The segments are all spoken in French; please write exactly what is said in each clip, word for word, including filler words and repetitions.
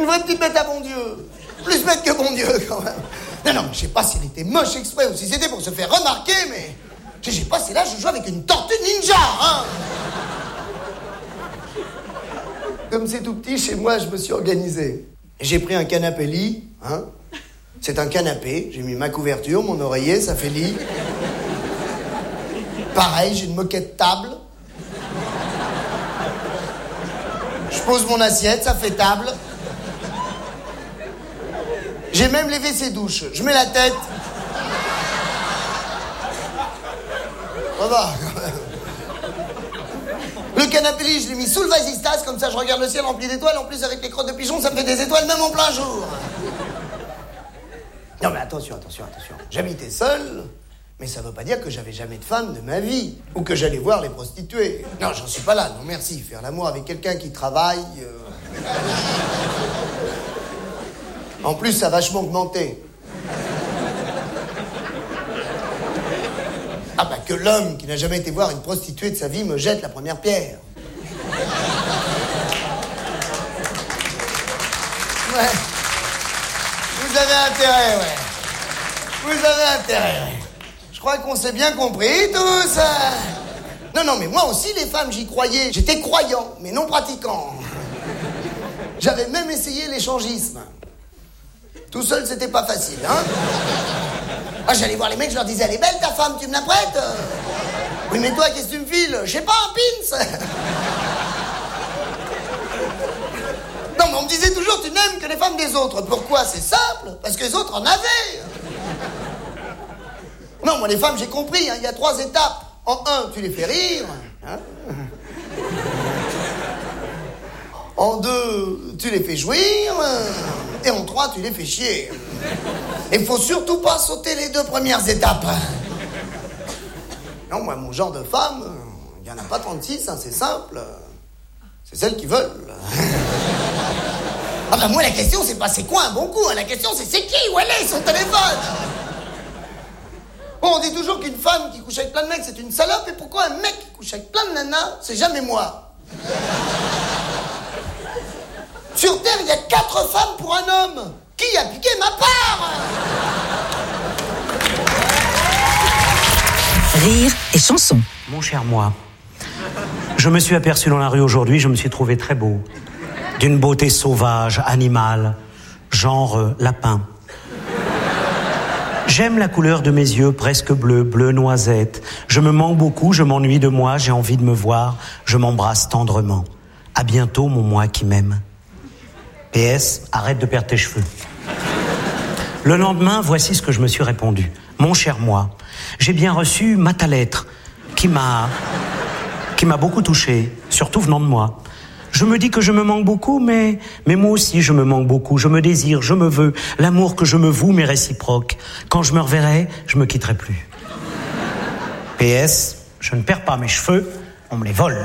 Une vraie petite bête à bon Dieu. Plus bête que bon Dieu, quand même. Non, non, mais je sais pas s'il était moche exprès ou si c'était pour se faire remarquer, mais... Je sais pas, c'est là je joue avec une tortue ninja, hein. Comme c'est tout petit, chez moi, je me suis organisé. J'ai pris un canapé lit, hein. C'est un canapé, j'ai mis ma couverture, mon oreiller, ça fait lit. Pareil, j'ai une moquette table. Je pose mon assiette, ça fait table. J'ai même les W C douches. Je mets la tête. Ça va, quand même. Le canapé lit, je l'ai mis sous le vasistas, comme ça je regarde le ciel rempli d'étoiles. En plus, avec les crottes de pigeons, ça me fait des étoiles même en plein jour. Non, mais attention, attention, attention. J'habitais seul, mais ça veut pas dire que j'avais jamais de femme de ma vie. Ou que j'allais voir les prostituées. Non, j'en suis pas là, non merci. Faire l'amour avec quelqu'un qui travaille... Euh... En plus, ça a vachement augmenté. Ah bah que l'homme qui n'a jamais été voir une prostituée de sa vie me jette la première pierre. Ouais. Vous avez intérêt, ouais. Vous avez intérêt, ouais. Je crois qu'on s'est bien compris, tous. Non, non, mais moi aussi, les femmes, j'y croyais. J'étais croyant, mais non pratiquant. J'avais même essayé l'échangisme. Tout seul, c'était pas facile, hein. Ah, j'allais voir les mecs, je leur disais, elle est belle ta femme, tu me la prêtes? Oui, mais toi, qu'est-ce que tu me files? Je sais pas, un pins. Non, mais on me disait toujours, tu n'aimes que les femmes des autres. Pourquoi? C'est simple, parce que les autres en avaient. Non, moi, les femmes, j'ai compris, hein, il y a trois étapes. En un, tu les fais rire. Hein. En deux, tu les fais jouir. Et en trois, tu les fais chier. Il faut surtout pas sauter les deux premières étapes. Non, moi, mon genre de femme, il n'y en a pas trente-six, hein, c'est simple. C'est celles qui veulent. Ah ben moi, la question, c'est pas c'est quoi un bon coup, hein. La question, c'est c'est qui, où elle est, son téléphone. Bon, on dit toujours qu'une femme qui couche avec plein de mecs, c'est une salope. Et pourquoi un mec qui couche avec plein de nanas, c'est jamais moi? Sur Terre, il y a quatre femmes pour un homme. Qui a piqué ma part? Rire et chanson. Mon cher moi, je me suis aperçu dans la rue aujourd'hui, je me suis trouvé très beau. D'une beauté sauvage, animale, genre euh, lapin. J'aime la couleur de mes yeux, presque bleu, bleu noisette. Je me manque beaucoup, je m'ennuie de moi, j'ai envie de me voir, je m'embrasse tendrement. À bientôt, mon moi qui m'aime. P S, arrête de perdre tes cheveux. Le lendemain, voici ce que je me suis répondu. Mon cher moi, j'ai bien reçu ma ta lettre, qui m'a, qui m'a beaucoup touché, surtout venant de moi. Je me dis que je me manque beaucoup, mais, mais moi aussi je me manque beaucoup. Je me désire, je me veux. L'amour que je me voue m'est réciproque. Quand je me reverrai, je me quitterai plus. P S, je ne perds pas mes cheveux, on me les vole.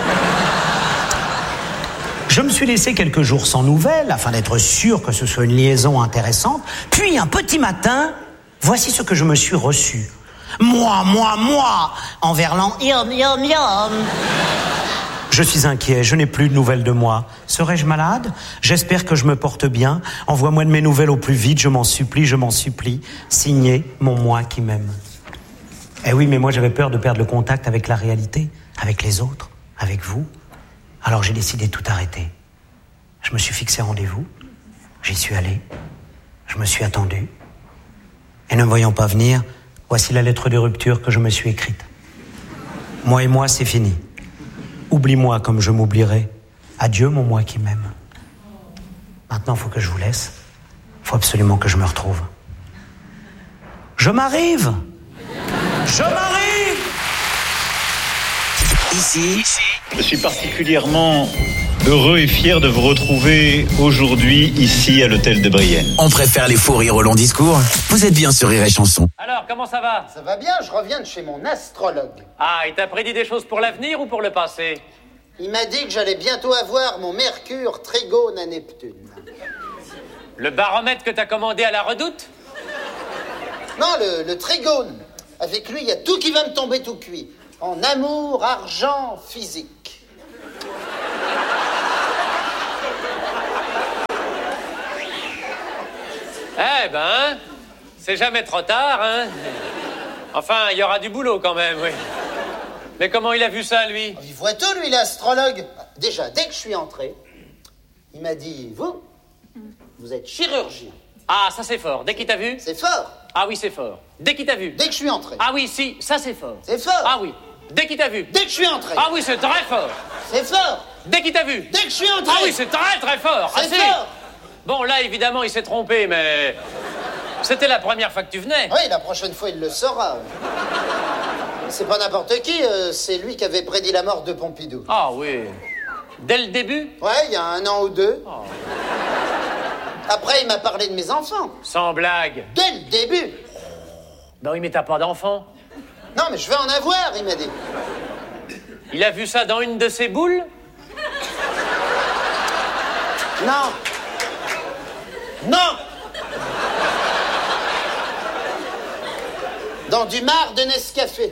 Je me suis laissé quelques jours sans nouvelles, afin d'être sûr que ce soit une liaison intéressante. Puis, un petit matin, voici ce que je me suis reçu. Moi, moi, moi, en verlan, yom, yom, yom. Je suis inquiet, je n'ai plus de nouvelles de moi. Serais-je malade? J'espère que je me porte bien. Envoie-moi de mes nouvelles au plus vite, je m'en supplie, je m'en supplie. Signé, mon moi qui m'aime. Eh oui, mais moi j'avais peur de perdre le contact avec la réalité, avec les autres, avec vous. Alors j'ai décidé de tout arrêter. Je me suis fixé rendez-vous, j'y suis allé, je me suis attendu. Et ne me voyant pas venir, voici la lettre de rupture que je me suis écrite. Moi et moi, c'est fini. Oublie-moi comme je m'oublierai. Adieu, mon moi qui m'aime. Maintenant, il faut que je vous laisse. Il faut absolument que je me retrouve. Je m'arrive! Je m'arrive! Ici, je suis particulièrement heureux et fier de vous retrouver aujourd'hui ici à l'hôtel de Brienne. On préfère les faux rires au long discours. Vous êtes bien sur Rire et Chanson. Alors, comment ça va? Ça va bien, je reviens de chez mon astrologue. Ah, il t'a prédit des choses pour l'avenir ou pour le passé? Il m'a dit que j'allais bientôt avoir mon Mercure trigone à Neptune. Le baromètre que t'as commandé à la Redoute? Non, le, le trigone. Avec lui, il y a tout qui va me tomber tout cuit. En amour, argent, physique. Eh ben, c'est jamais trop tard, hein. Enfin, il y aura du boulot quand même, oui. Mais comment il a vu ça, lui? Il voit tout, lui, l'astrologue. Déjà, dès que je suis entré, il m'a dit, vous, vous êtes chirurgien. Ah, ça c'est fort. Dès qu'il t'a vu? C'est fort. Ah oui, c'est fort. Dès qu'il t'a vu? Dès que je suis entré. Ah oui, si, ça c'est fort. C'est fort. Ah oui. Dès qu'il t'a vu? Dès que je suis entré. Ah oui, c'est très fort. C'est fort. Dès qu'il t'a vu? Dès que je suis entré. Ah oui, c'est très très fort. C'est Ah, si. fort. Bon, là, évidemment, il s'est trompé, mais... C'était la première fois que tu venais. Oui, la prochaine fois, il le saura. C'est pas n'importe qui, euh, c'est lui qui avait prédit la mort de Pompidou. Ah oui. Dès le début? Ouais, il y a un an ou deux. Oh. Après, il m'a parlé de mes enfants. Sans blague. Dès le début. Ben oui, mais t'as pas d'enfant. Non, mais je vais en avoir, il m'a dit. Il a vu ça dans une de ses boules? Non. Non. Dans du marc de Nescafé.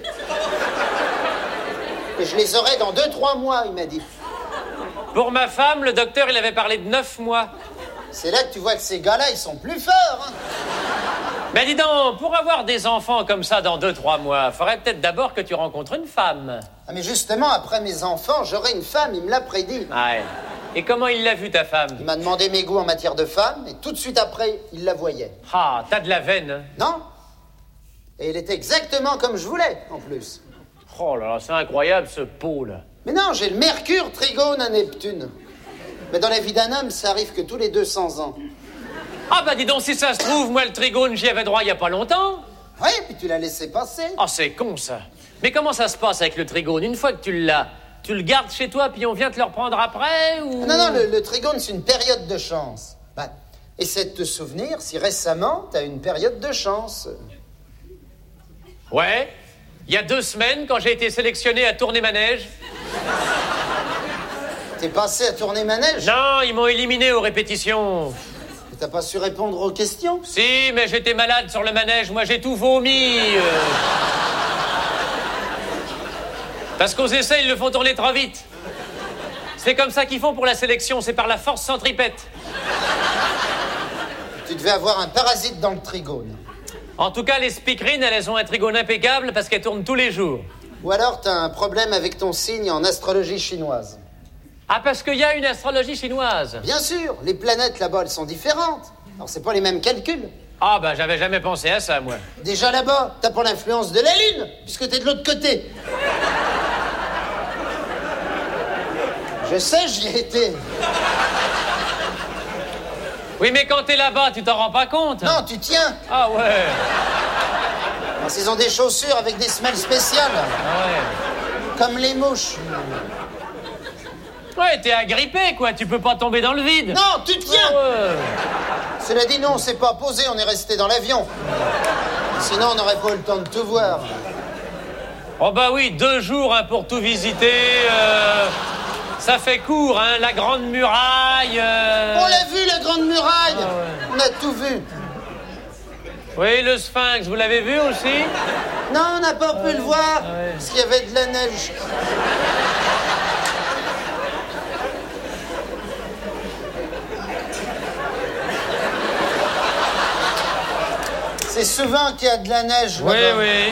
Et je les aurai dans deux, trois mois, il m'a dit. Pour ma femme, le docteur, il avait parlé de neuf mois. C'est là que tu vois que ces gars-là, ils sont plus forts, hein. Mais dis donc, pour avoir des enfants comme ça dans deux, trois mois, faudrait peut-être d'abord que tu rencontres une femme. Ah, mais justement, après mes enfants, j'aurai une femme, il me l'a prédit. Ouais. Et comment il l'a vu, ta femme? Il m'a demandé mes goûts en matière de femme, et tout de suite après, il la voyait. Ah, t'as de la veine. Non. Et il était exactement comme je voulais, en plus. Oh là là, c'est incroyable, ce pot, là. Mais non, j'ai le Mercure trigone à Neptune. Mais dans la vie d'un homme, ça arrive que tous les deux cents ans. Ah bah dis donc, si ça se trouve, moi, le trigone, j'y avais droit il y a pas longtemps. Oui, puis tu l'as laissé passer. Ah, oh, c'est con, ça. Mais comment ça se passe avec le trigone? Une fois que tu l'as, tu le gardes chez toi, puis on vient te le reprendre après, ou... Non, non, le, le trigone, c'est une période de chance. Ben, essaie de te souvenir si récemment, t'as une période de chance. Ouais. Il y a deux semaines, quand j'ai été sélectionné à tourner manège. T'es passé à tourner manège? Non, ils m'ont éliminé aux répétitions. Et t'as pas su répondre aux questions? Si, mais j'étais malade sur le manège. Moi, j'ai tout vomi. Euh... Parce qu'aux essais, ils le font tourner trop vite. C'est comme ça qu'ils font pour la sélection. C'est par la force centripète. Tu devais avoir un parasite dans le trigone. En tout cas, les speakerines, elles ont un trigone impeccable parce qu'elles tournent tous les jours. Ou alors, t'as un problème avec ton signe en astrologie chinoise. Ah, parce qu'il y a une astrologie chinoise. Bien sûr, les planètes là-bas, elles sont différentes. Alors, c'est pas les mêmes calculs. Ah, bah, j'avais jamais pensé à ça, moi. Déjà là-bas, t'as pas l'influence de la Lune, puisque t'es de l'autre côté. Je sais, j'y ai été. Oui, mais quand t'es là-bas, tu t'en rends pas compte? Non, tu tiens. Ah ouais. Parce qu'ils ont des chaussures avec des semelles spéciales. Ah ouais. Comme les mouches. Ouais, t'es agrippé, quoi. Tu peux pas tomber dans le vide. Non, tu tiens. Ah ouais. Cela dit, non, on s'est pas posé, on est resté dans l'avion. Sinon, on n'aurait pas eu le temps de tout voir. Oh bah oui, deux jours hein, pour tout visiter. Euh... Ça fait court, hein, la Grande Muraille... Euh... On l'a vu, la Grande Muraille. Ah ouais. On a tout vu. Oui, le Sphinx, vous l'avez vu aussi? Non, on n'a pas pu ouais. le voir, Ah ouais. parce qu'il y avait de la neige. C'est souvent qu'il y a de la neige Oui, là-bas. oui.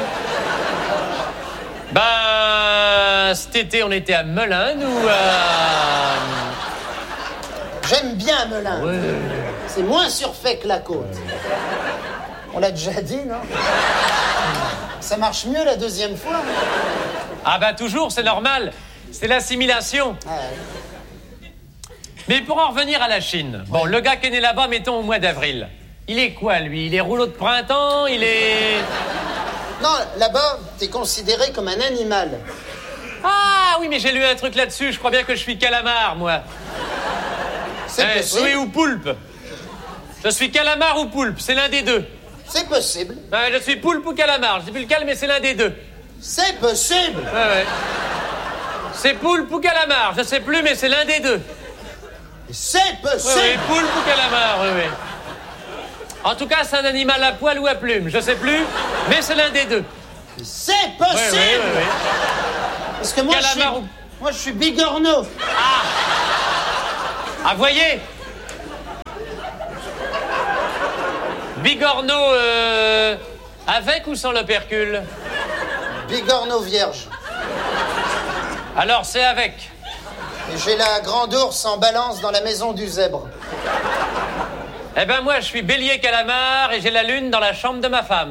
Ben, cet été, on était à Melun, nous, à... J'aime bien Melun. Ouais. C'est moins surfait que la côte. On l'a déjà dit, non? Ça marche mieux la deuxième fois. Ah ben, toujours, c'est normal. C'est l'assimilation. Ah ouais. Mais pour en revenir à la Chine, bon, ouais. Le gars qui est né là-bas, mettons au mois d'avril, il est quoi, lui? Il est rouleau de printemps? Il est... Non, là-bas, t'es considéré comme un animal. Ah oui, mais j'ai lu un truc là-dessus. Je crois bien que je suis calamar, moi. C'est eh, possible. Oui, ou poulpe. Je suis calamar ou poulpe, c'est l'un des deux. C'est possible. Ouais, je suis poulpe ou calamar. Je sais plus lequel, mais c'est l'un des deux. C'est possible. Ouais, ouais. C'est poulpe ou calamar, je sais plus, mais c'est l'un des deux. C'est possible. Oui, oui, poulpe ou calamar, oui, oui. En tout cas, c'est un animal à poil ou à plume, je sais plus, mais c'est l'un des deux. C'est possible. Oui, oui, oui, oui. Parce que moi, je suis... Ou... moi, je suis bigorneau. Ah Ah, voyez. Bigorneau, euh, avec ou sans l'opercule? Bigorneau vierge. Alors c'est avec. Et j'ai la grande ours en balance dans la maison du zèbre. Eh ben moi je suis bélier calamar et j'ai la lune dans la chambre de ma femme.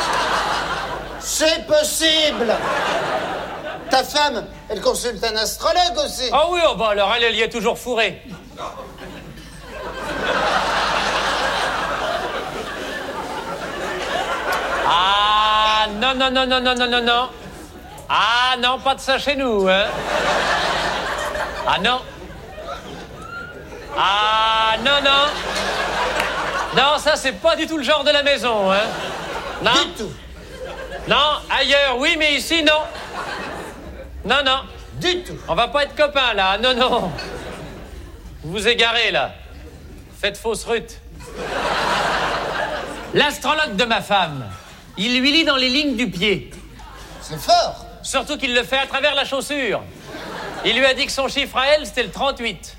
C'est possible. Ta femme, elle consulte un astrologue aussi. Ah oui, oh bah alors elle, elle y est toujours fourrée. Ah non, non, non, non, non, non, non, non. Ah non, pas de ça chez nous, hein. Ah non. Ah non, non. Non, ça c'est pas du tout le genre de la maison, hein. Non. Du tout. Non, ailleurs, oui, mais ici, non. Non, non. Du tout. On va pas être copains, là. Non, non. Vous vous égarez, là. Faites fausse rute. L'astrologue de ma femme, il lui lit dans les lignes du pied. C'est fort. Surtout qu'il le fait à travers la chaussure. Il lui a dit que son chiffre à elle, c'était le trente-huit.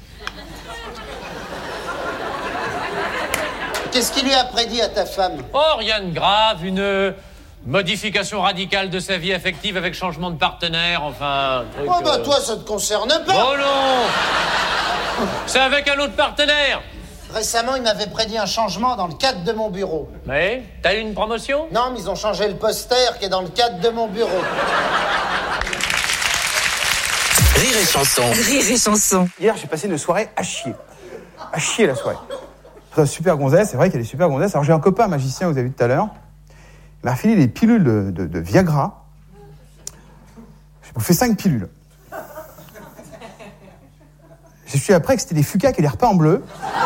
Qu'est-ce qu'il lui a prédit à ta femme? Oh, rien de grave, une modification radicale de sa vie affective avec changement de partenaire, enfin... un truc, Oh bah euh... toi, ça te concerne pas. Oh non. C'est avec un autre partenaire. Récemment, il m'avait prédit un changement dans le cadre de mon bureau. Oui, t'as eu une promotion? Non, mais ils ont changé le poster qui est dans le cadre de mon bureau. Rire et chanson. Rire et chanson. Hier, j'ai passé une soirée à chier. À chier, la soirée. Super gonzesse, c'est vrai qu'elle est super gonzesse. Alors, j'ai un copain magicien, vous avez vu tout à l'heure. Il m'a refilé des pilules de, de, de Viagra. J'ai bouffé cinq pilules. J'ai su après que c'était des fucacs et des repas en bleu.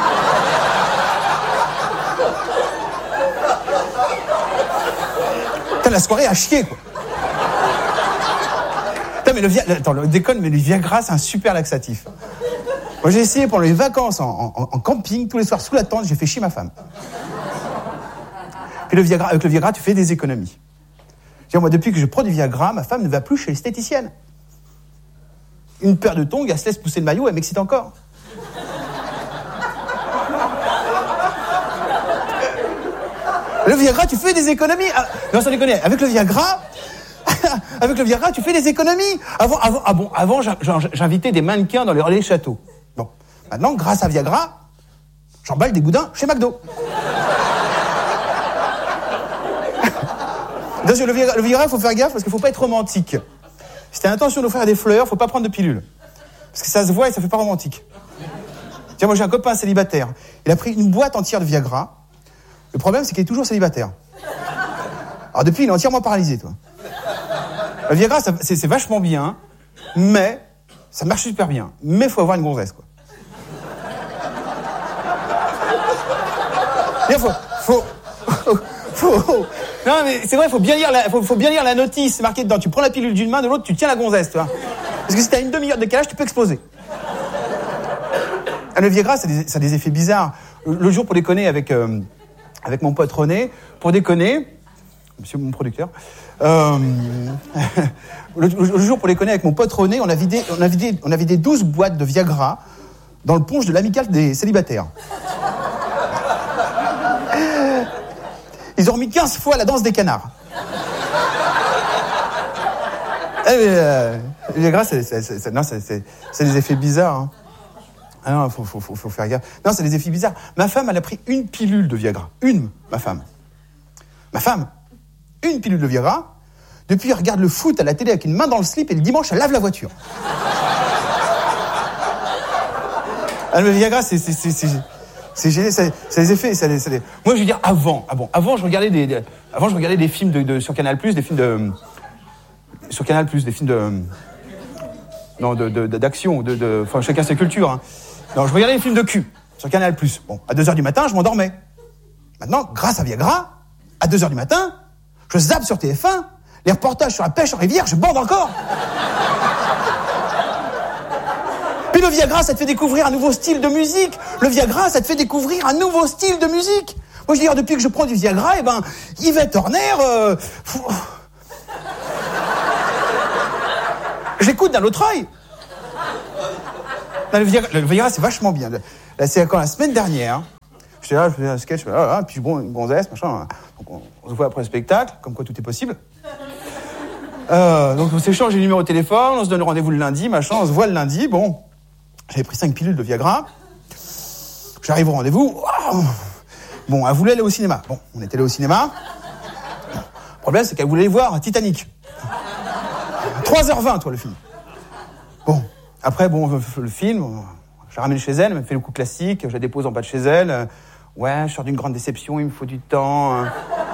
Putain, la soirée a chier, quoi. Putain, mais le Viagra... Attends, le déconne, mais le Viagra, c'est un super laxatif. Moi, j'ai essayé pendant les vacances en, en, en camping, tous les soirs sous la tente, j'ai fait chier ma femme. Puis le Viagra, avec le Viagra, tu fais des économies. C'est-à-dire, moi, depuis que je prends du Viagra, ma femme ne va plus chez l'esthéticienne. Une paire de tongs, elle se laisse pousser le maillot, elle m'excite encore. Le Viagra, tu fais des économies. Ah, non, sans déconner, avec le Viagra, avec le Viagra, tu fais des économies. Avant, avant, ah bon, avant, j'invitais des mannequins dans les relais châteaux. Bon, maintenant, grâce à Viagra, j'emballe des boudins chez McDo. Attention, le Viagra, le Viagra, faut faire gaffe parce qu'il faut pas être romantique. Si t'as l'intention d'offrir des fleurs, faut pas prendre de pilules. Parce que ça se voit et ça fait pas romantique. Tiens, moi j'ai un copain célibataire. Il a pris une boîte entière de Viagra. Le problème, c'est qu'il est toujours célibataire. Alors depuis, il est entièrement paralysé, toi. Le Viagra, ça, c'est, c'est vachement bien, mais ça marche super bien. Mais faut avoir une gonzesse, quoi. Il faut... faut, faut, faut non, mais c'est vrai, il faut bien lire la, faut, faut bien lire la notice marquée dedans. Tu prends la pilule d'une main, de l'autre, tu tiens la gonzesse, tu vois. Parce que si t'as une demi-heure de décalage, tu peux exploser. Le Viagra, ça a des, ça a des effets bizarres. Le jour, pour déconner avec, euh, avec mon pote René, pour déconner, monsieur mon producteur, euh, le, le jour, pour déconner avec mon pote René, on a vidé, on a vidé, on a vidé douze boîtes de Viagra dans le punch de l'amicale des célibataires. Ils ont remis quinze fois la danse des canards. Eh, mais, euh, le Viagra, c'est, c'est, c'est, non, c'est, c'est, c'est des effets bizarres. Hein. Ah non, faut, faut, faut, faut faire gaffe. Non, c'est des effets bizarres. Ma femme, elle a pris une pilule de Viagra. Une, ma femme. Ma femme, une pilule de Viagra. Depuis, elle regarde le foot à la télé avec une main dans le slip et le dimanche, elle lave la voiture. Ah, le Viagra, c'est... c'est, c'est, c'est C'est génial, c'est, c'est les effets. C'est les, c'est les... Moi, je veux dire avant. Ah bon, avant, je regardais des, des avant, je regardais des films de, de sur Canal+, des films de sur Canal+, des films de non de, de, de d'action, de, de, enfin chacun ses cultures. Hein. Non, je regardais des films de cul sur Canal+. Bon, à deux heures du matin, je m'endormais. Maintenant, grâce à Viagra, à deux heures du matin, je zappe sur T F un, les reportages sur la pêche en rivière, je bande encore. Puis le Viagra, ça te fait découvrir un nouveau style de musique. Le Viagra, ça te fait découvrir un nouveau style de musique. Moi, je veux dire, depuis que je prends du Viagra, eh ben, Yvette Horner, euh, j'écoute d'un autre œil. Non, le Viagra, le Viagra, c'est vachement bien. Là, c'est quand la semaine dernière, je j'étais là, je faisais un sketch, là, là, puis bon, une gonzesse, machin. Donc on, on se voit après le spectacle, comme quoi tout est possible. Euh, donc on s'échange les numéros de téléphone, on se donne rendez-vous le lundi, machin, on se voit le lundi, bon. J'avais pris cinq pilules de Viagra. J'arrive au rendez-vous. Wow. Bon, elle voulait aller au cinéma. Bon, on était allé au cinéma. Le problème, c'est qu'elle voulait voir Titanic. trois heures vingt, toi, le film. Bon, après, bon, le film, je la ramène chez elle, elle me fait le coup classique, je la dépose en bas de chez elle. Ouais, je sors d'une grande déception, il me faut du temps.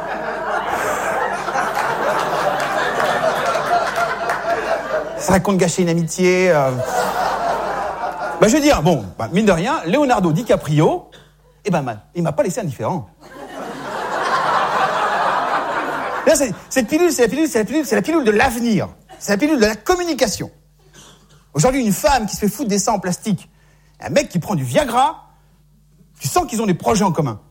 Ça raconte gâcher une amitié. Euh... Bah, je veux dire, bon, bah, mine de rien, Leonardo DiCaprio, eh ben, il m'a pas laissé indifférent. Là, c'est, cette pilule, c'est la pilule, c'est la pilule, c'est la pilule de l'avenir. C'est la pilule de la communication. Aujourd'hui, une femme qui se fait foutre des seins en plastique, un mec qui prend du Viagra, tu sens qu'ils ont des projets en commun.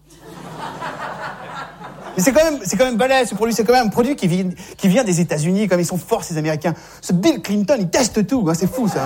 Mais c'est quand même, c'est quand même balèze, ce produit, c'est quand même un produit qui vient, qui vient des États-Unis, comme ils sont forts, ces Américains. Ce Bill Clinton, il teste tout, hein, c'est fou, ça.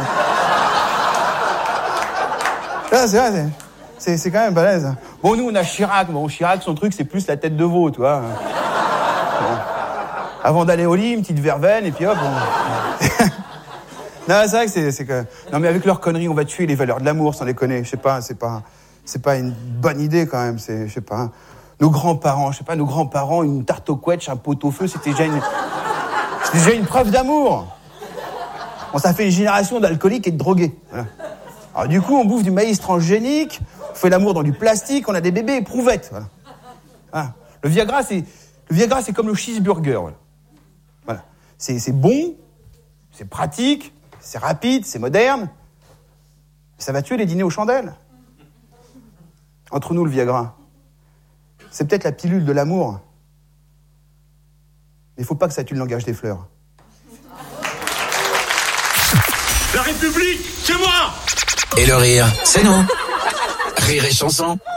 Là, c'est vrai, c'est, c'est, c'est quand même balèze. Bon, nous, on a Chirac. Bon, Chirac, son truc, c'est plus la tête de veau, tu vois. Bon. Avant d'aller au lit, une petite verveine, et puis hop, bon. Non, c'est vrai que c'est, c'est que... Non, mais avec leurs conneries, on va tuer les valeurs de l'amour, sans déconner. Je sais pas, c'est pas... C'est pas une bonne idée, quand même. C'est, je sais pas... Nos grands-parents, je sais pas, nos grands-parents, une tarte au quetch, un pot au feu, c'était déjà une... C'était déjà une preuve d'amour. Bon, ça fait une génération d'alcooliques et de drogués. Voilà. Alors, du coup, on bouffe du maïs transgénique, on fait l'amour dans du plastique, on a des bébés éprouvettes. Voilà. Voilà. Le Viagra, c'est... Le Viagra, c'est comme le cheeseburger. Voilà. Voilà. C'est, c'est bon, c'est pratique, c'est rapide, c'est moderne. Ça va tuer les dîners aux chandelles. Entre nous, le Viagra, c'est peut-être la pilule de l'amour. Mais il faut pas que ça tue le langage des fleurs. La République, c'est moi! Et le rire, c'est nous. Rire et chanson.